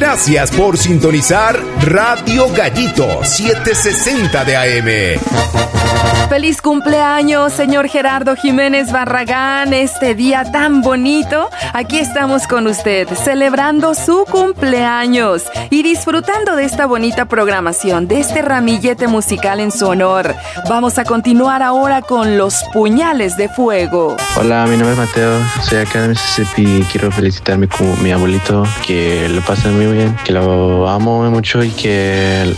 Gracias por sintonizar Radio Gallito 760 de AM. Feliz cumpleaños, señor Gerardo Jiménez Barragán. Este día tan bonito, aquí estamos con usted, celebrando su cumpleaños y disfrutando de esta bonita programación, de este ramillete musical en su honor. Vamos a continuar ahora con Los Puñales de Fuego. Hola, mi nombre es Mateo, soy acá de Mississippi y quiero felicitar a mi abuelito, que lo pase muy bien, que lo amo mucho y que